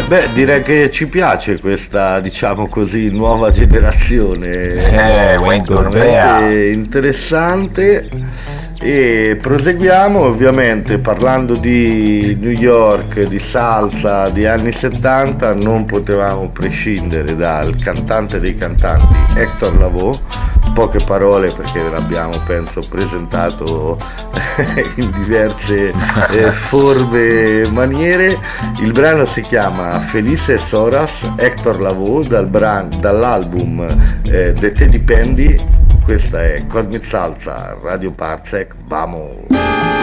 Beh, direi che ci piace questa, diciamo così, nuova generazione, Wayne Corbea. veramente interessante. E proseguiamo ovviamente parlando di New York, di salsa, di anni 70, non potevamo prescindere dal cantante dei cantanti, Hector Lavoe. Poche parole perché l'abbiamo penso presentato in diverse forme e maniere. Il brano si chiama Felices Horas, Hector Lavoe, dall'album De Te Dipendi. Questa è Cosmic Salsa, Radio Parsec, vamos!